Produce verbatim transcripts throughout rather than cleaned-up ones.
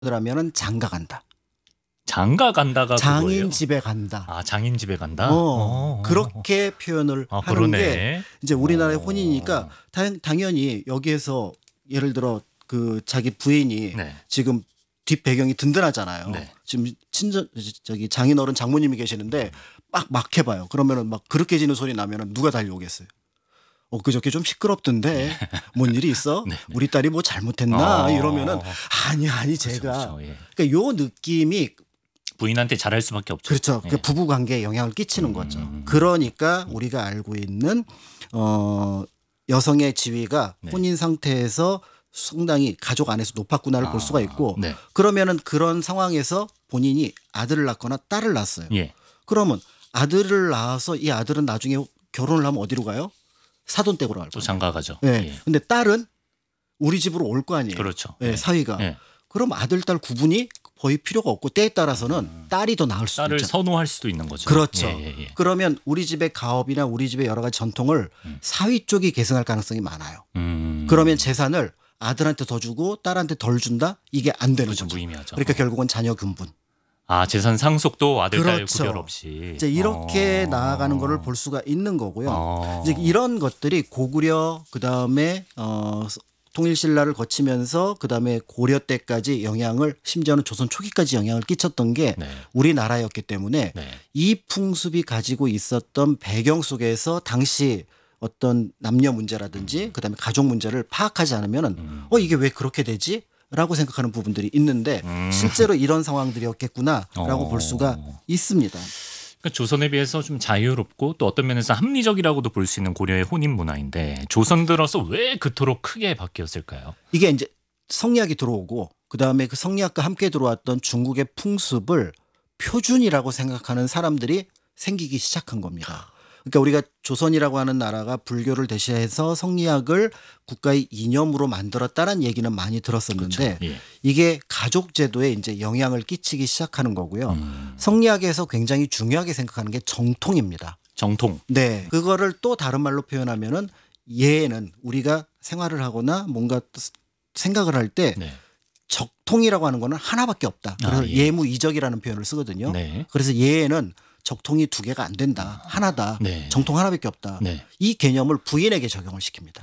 하면은 장가 간다. 장가 간다가 장인 그거예요? 집에 간다. 아, 장인 집에 간다? 어, 어, 그렇게 표현을 아, 하는 그러네. 게 이제 우리나라의 어. 혼인이니까 당, 당연히 여기에서 예를 들어 그 자기 부인이 네. 지금 뒷 배경이 든든하잖아요. 네. 지금 친정 저기 장인어른 장모님이 계시는데 막 막 해봐요. 그러면은 막 그렇게 지는 소리 나면은 누가 달려오겠어요? 어 그저께 좀 시끄럽던데 뭔 일이 있어? 네, 네. 우리 딸이 뭐 잘못했나? 어. 이러면은 아니 아니 그렇죠, 제가 그렇죠. 예. 그러니까 요 느낌이 부인한테 잘할 수밖에 없죠. 그렇죠. 예. 그 부부 관계에 영향을 끼치는 거죠. 음. 그러니까 우리가 알고 있는 어 여성의 지위가 네. 혼인 상태에서 상당히 가족 안에서 높았구나를 볼 수가 있고 네. 그러면은 그런 상황에서 본인이 아들을 낳거나 딸을 낳았어요. 예. 그러면 아들을 낳아서 이 아들은 나중에 결혼을 하면 어디로 가요? 사돈 댁으로 갈 또 거예요. 장가 가죠. 네. 예. 근데 딸은 우리 집으로 올 거 아니에요. 그렇죠. 네, 예. 사위가. 예. 그럼 아들 딸 구분이 거의 필요가 없고 때에 따라서는 딸이 더 나을 수도 딸을 있죠. 선호할 수도 있는 거죠. 그렇죠. 예, 예, 예. 그러면 우리 집의 가업이나 우리 집의 여러 가지 전통을 음. 사위 쪽이 계승할 가능성이 많아요. 음. 그러면 재산을 아들한테 더 주고 딸한테 덜 준다? 이게 안 되는 그렇죠. 거죠. 무의미하죠. 그러니까 결국은 자녀 분분. 아, 재산 상속도 아들 딸 그렇죠. 구별 없이 이제 이렇게 어. 나아가는 거를 볼 수가 있는 거고요. 어. 이제 이런 것들이 고구려 그다음에 어 통일신라를 거치면서 그다음에 고려 때까지 영향을 심지어는 조선 초기까지 영향을 끼쳤던 게 네. 우리나라였기 때문에 네. 이 풍습이 가지고 있었던 배경 속에서 당시 어떤 남녀 문제라든지 그다음에 가족 문제를 파악하지 않으면은 음. 어 이게 왜 그렇게 되지? 라고 생각하는 부분들이 있는데 음. 실제로 이런 상황들이었겠구나라고 어. 볼 수가 있습니다. 그러니까 조선에 비해서 좀 자유롭고 또 어떤 면에서 합리적이라고도 볼 수 있는 고려의 혼인 문화인데 조선 들어서 왜 그토록 크게 바뀌었을까요? 이게 이제 성리학이 들어오고 그다음에 그 성리학과 함께 들어왔던 중국의 풍습을 표준이라고 생각하는 사람들이 생기기 시작한 겁니다. 그러니까 우리가 조선이라고 하는 나라가 불교를 대신해서 성리학을 국가의 이념으로 만들었다는 얘기는 많이 들었었는데 예. 이게 가족 제도에 이제 영향을 끼치기 시작하는 거고요. 음. 성리학에서 굉장히 중요하게 생각하는 게 정통입니다. 정통. 네. 그거를 또 다른 말로 표현하면은 예는 우리가 생활을 하거나 뭔가 생각을 할 때 네. 적통이라고 하는 거는 하나밖에 없다. 그래서 아, 예. 예무이적이라는 표현을 쓰거든요. 네. 그래서 예에는 적통이 두 개가 안 된다. 하나다. 네. 정통 하나밖에 없다. 네. 이 개념을 부인에게 적용을 시킵니다.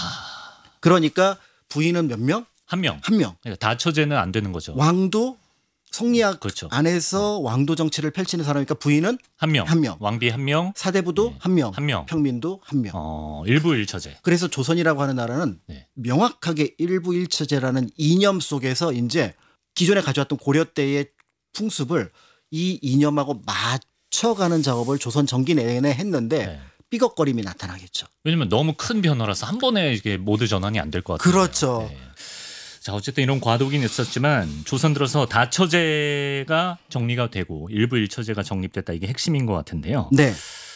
아, 그러니까 부인은 몇 명? 한 명. 한 명. 그러니까 다처제는 안 되는 거죠. 왕도 성리학 그렇죠. 안에서 왕도 정치를 펼치는 사람이니까 부인은 한 명. 한 명. 왕비 한 명. 사대부도 네. 한 명. 한 명. 평민도 한 명. 어, 일부 일처제. 그래서 조선이라고 하는 나라는 네. 명확하게 일부일처제라는 이념 속에서 이제 기존에 가져왔던 고려 때의 풍습을 이 이념하고 맞춰가는 작업을 조선 전기 내내 했는데 네. 삐걱거림이 나타나겠죠. 왜냐면 너무 큰 변화라서 한 번에 이게 모드 전환이 안 될 것 같아요. 그렇죠. 네. 자, 어쨌든 이런 과도기는 있었지만 조선 들어서 다처제가 정리가 되고 일부 일처제가 정립됐다. 이게 핵심인 것 같은데요. 네.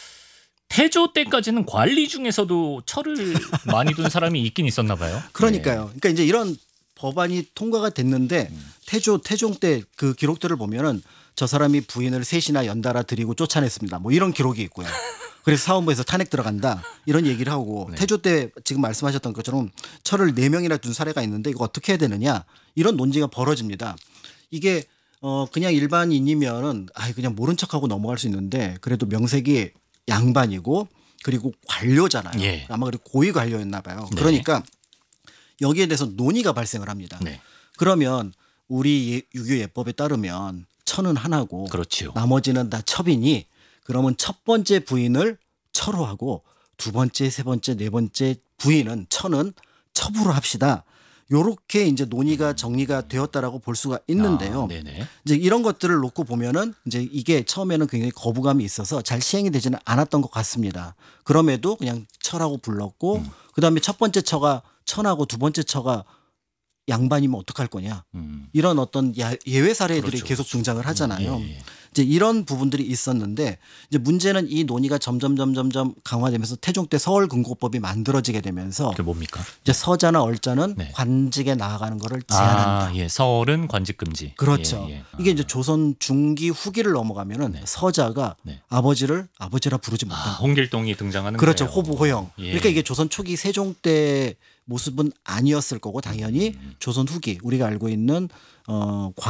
태조 때까지는 관리 중에서도 철을 많이 둔 사람이 있긴 있었나 봐요. 그러니까요. 그러니까 이제 이런 법안이 통과가 됐는데 음. 태조 태종 때 그 기록들을 보면은 저 사람이 부인을 셋이나 연달아 들이고 쫓아냈습니다. 뭐 이런 기록이 있고요. 그래서 사원부에서 탄핵 들어간다 이런 얘기를 하고 네. 태조 때 지금 말씀하셨던 것처럼 철을 네 명이나 둔 사례가 있는데 이거 어떻게 해야 되느냐 이런 논쟁이 벌어집니다. 이게 어 그냥 일반인이면은 아 그냥 모른 척하고 넘어갈 수 있는데 그래도 명색이 양반이고 그리고 관료잖아요. 예. 아마 그리고 고위 관료였나 봐요. 네. 그러니까 여기에 대해서 논의가 발생을 합니다. 네. 그러면 우리 예- 유교 예법에 따르면 천은 하나고 그렇지요. 나머지는 다 첩이니 그러면 첫 번째 부인을 처로 하고 두 번째, 세 번째, 네 번째 부인은 천은 첩으로 합시다. 요렇게 이제 논의가 정리가 되었다라고 볼 수가 있는데요. 아, 네네. 이제 이런 것들을 놓고 보면은 이제 이게 처음에는 굉장히 거부감이 있어서 잘 시행이 되지는 않았던 것 같습니다. 그럼에도 그냥 처라고 불렀고 음. 그다음에 첫 번째 처가 천하고 두 번째 처가 양반이면 어떡할 거냐. 음. 이런 어떤 야- 예외 사례들이 그렇죠, 계속 등장을 하잖아요. 예, 예. 이제 이런 부분들이 있었는데 이제 문제는 이 논의가 점점 점점점 강화되면서 태종 때 서울근고법이 만들어지게 되면서 그게 뭡니까? 이제 서자나 얼자는 네. 관직에 나아가는 거를 제한한다. 아, 예. 서울은 관직 금지. 그렇죠. 예, 예. 이게 이제 조선 중기 후기를 넘어가면은 네. 서자가 네. 아버지를 아버지라 부르지 아, 못한다. 홍길동이 등장하는 그렇죠. 거예요. 호부 호영. 예. 그러니까 이게 조선 초기 세종 때 모습은 아니었을 거고 당연히 조선 후기 우리가 알고 있는 어